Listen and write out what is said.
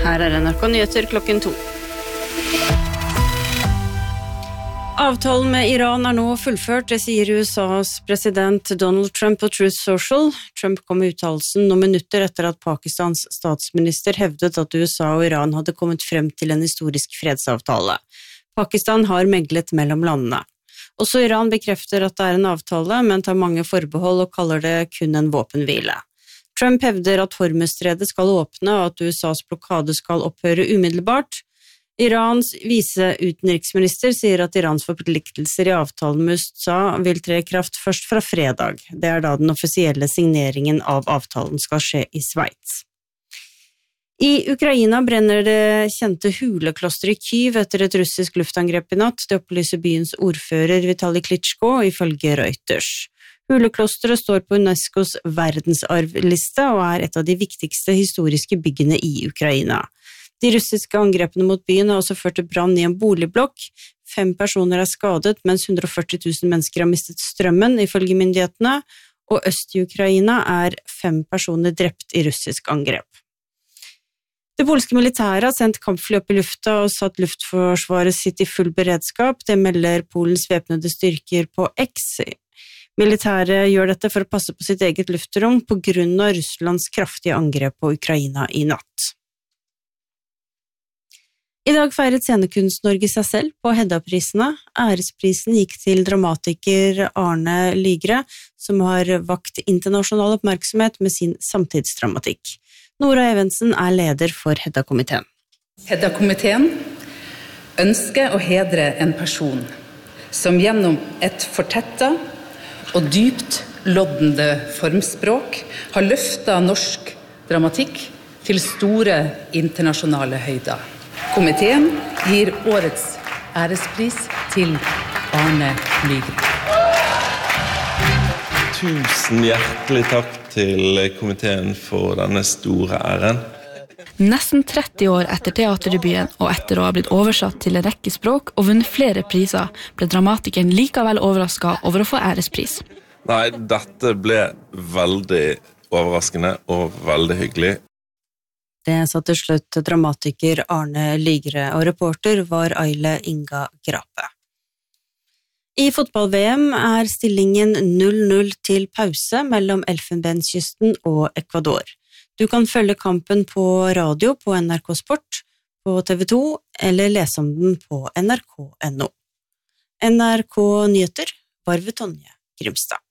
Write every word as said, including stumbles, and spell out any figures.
Her er N R K Nyheter klokken to. Avtalen med Iran er nå fullført, det sier U S A's president Donald Trump på Truth Social. Trump kom med uttalelsen noen minutter etter at Pakistans statsminister hevdet at U S A og Iran hadde kommet frem til en historisk fredsavtale. Pakistan har meglet mellom landene. Også Iran bekrefter at det er en avtale, men tar mange forbehold og kaller det kun en våpenhvile. Trump hevder at Hormuzstredet skal åpne og at U S A's blokade skal opphøre umiddelbart. Irans viseutenriksminister sier at Irans forpliktelser i avtalen med U S A vil tre i kraft først fra fredag. Det er da den offisielle signeringen av avtalen skal skje i Sveits. I Ukraina brenner det kjente huleklosteret i Kyiv etter et russisk luftangrep i natt. Det opplyser byens ordfører Vitali Klitschko ifølge Reuters. Huleklosteret står på UNESCOs verdensarvliste og er et av de viktigste historiske byggene i Ukraina. De russiske angrepene mot byen har også ført til brann i en boligblokk. Fem personer er skadet, mens hundre og førti tusen mennesker har mistet strømmen, ifølge myndighetene, og øst i Ukraina er fem personer drept i russisk angrep. Det polske militæret har sendt kampfly opp i lufta og satt luftforsvaret sitt i full beredskap. Det melder Polens væpnede styrker på X. Militæret gjør dette for å passe på sitt eget luftrom på grunn av Russlands kraftige angrep på Ukraina i natt. I dag feiret Scenekunst-Norge seg selv på Hedda-prisene. Æresprisen gikk til dramatiker Arne Lygre, som har vakt internasjonal oppmerksomhet med sin samtidsdramatikk. Nora Evensen er leder for Hedda-komiteen. Hedda-komiteen ønsker å hedre en person som gjennom et fortettet og dypt loddende formspråk har løftet norsk dramatikk til store internasjonale høyder. Komiteen gir årets ærespris til Arne Lygre. Tusen hjertelig takk til komiteen for denne store æren. Nesten tretti år etter teaterdebuten og etter å ha blitt oversatt til en rekke språk og vunnet flere priser, ble dramatikeren likevel overrasket over å få ærespris. Nei, dette ble veldig overraskende og veldig hyggelig. Det sa til slutt dramatiker Arne Lygre, og reporter var Aile Inga Grape. I fotball-V M er stillingen null null til pause mellom Elfenbenskysten og Ecuador. Du kan følge kampen på radio på N R K Sport, på T V to, eller lese om den på N R K punktum no. N R K Nyheter var ved Tonje Grimstad.